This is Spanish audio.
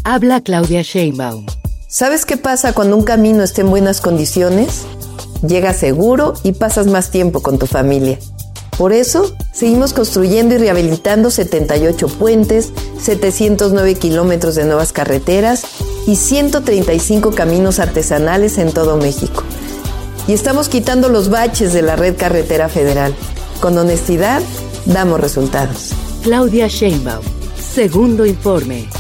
Habla Claudia Sheinbaum. ¿Sabes qué pasa cuando un camino está en buenas condiciones? Llegas seguro y pasas más tiempo con tu familia. Por eso, seguimos construyendo y rehabilitando 78 puentes, 709 kilómetros de nuevas carreteras y 135 caminos artesanales en todo México. Y estamos quitando los baches de la red carretera federal. Con honestidad, damos resultados. Claudia Sheinbaum. Segundo informe.